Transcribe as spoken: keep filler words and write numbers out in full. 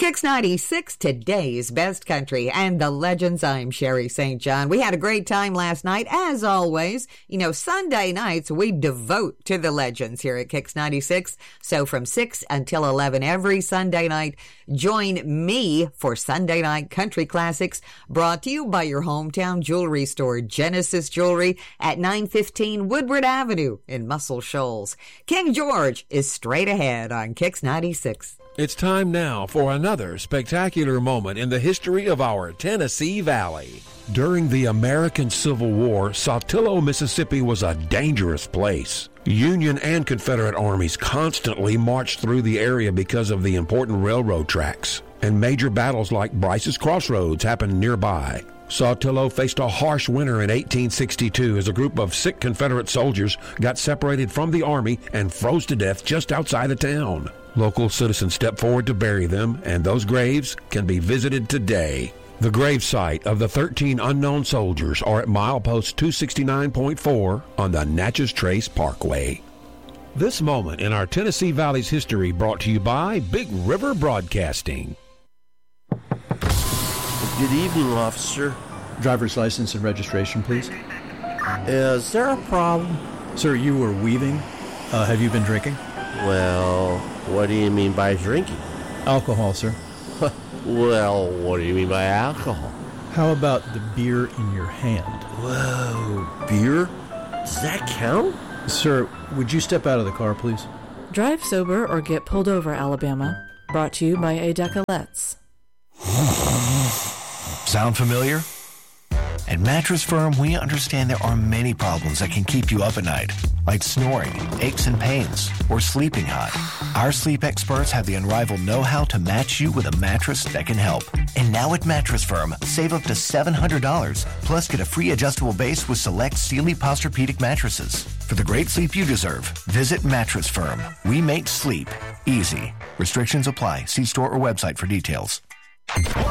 Kix ninety-six, today's best country, and the legends. I'm Sherry Saint John. We had a great time last night, as always. You know, Sunday nights, we devote to the legends here at Kix ninety-six. So from six until eleven every Sunday night, join me for Sunday Night Country Classics, brought to you by your hometown jewelry store, Genesis Jewelry, at nine fifteen Woodward Avenue in Muscle Shoals. King George is straight ahead on Kix ninety-six. It's time now for another spectacular moment in the history of our Tennessee Valley. During the American Civil War, Saltillo, Mississippi was a dangerous place. Union and Confederate armies constantly marched through the area because of the important railroad tracks, and major battles like Bryce's Crossroads happened nearby. Saltillo faced a harsh winter in eighteen sixty-two as a group of sick Confederate soldiers got separated from the army and froze to death just outside of town. Local citizens stepped forward to bury them, and those graves can be visited today. The grave site of the thirteen unknown soldiers are at milepost two sixty-nine point four on the Natchez Trace Parkway. This moment in our Tennessee Valley's history brought to you by Big River Broadcasting. Good evening, officer. Driver's license and registration, please. Is there a problem? Sir, you were weaving. Uh, have you been drinking? Well, what do you mean by drinking? Alcohol, sir. Well, what do you mean by alcohol? How about the beer in your hand? Whoa, beer? Does that count? Sir, would you step out of the car, please? Drive sober or get pulled over, Alabama. Brought to you by A. Decolettes. Sound familiar? At Mattress Firm, we understand there are many problems that can keep you up at night, like snoring, aches and pains, or sleeping hot. Our sleep experts have the unrivaled know-how to match you with a mattress that can help. And now at Mattress Firm, save up to seven hundred dollars, plus get a free adjustable base with select Sealy Posturepedic mattresses. For the great sleep you deserve, visit Mattress Firm. We make sleep easy. Restrictions apply. See store or website for details.